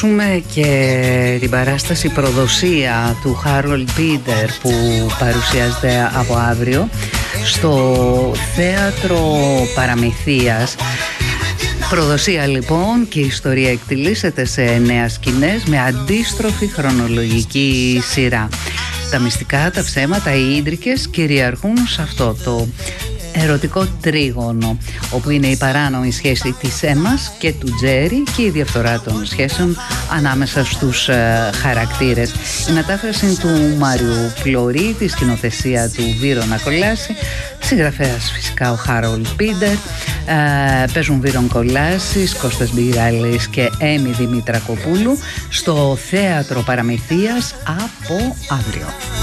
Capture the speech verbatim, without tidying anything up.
Έχουμε και την παράσταση Προδοσία του Χάρολντ Πίντερ που παρουσιάζεται από αύριο στο Θέατρο Παραμυθίας. Προδοσία λοιπόν, και η ιστορία εκτιλήσεται σε νέα σκηνές με αντίστροφη χρονολογική σειρά. Τα μυστικά, τα ψέματα, οι ίντρικες κυριαρχούν σε αυτό το ερωτικό τρίγωνο, όπου είναι η παράνομη σχέση της Έμμας και του Τζέρι και η διαφθορά των σχέσεων ανάμεσα στους ε, χαρακτήρες. Η μετάφραση του Μάριου Πλωρή, τη σκηνοθεσία του Βύρωνα Κολάση, συγγραφέας φυσικά ο Χάρολντ Πίντερ, ε, παίζουν Βύρον Κολάσης, Κώστας Μπιγάλης και Έμι Δημητρακοπούλου στο Θέατρο Παραμυθίας από αύριο.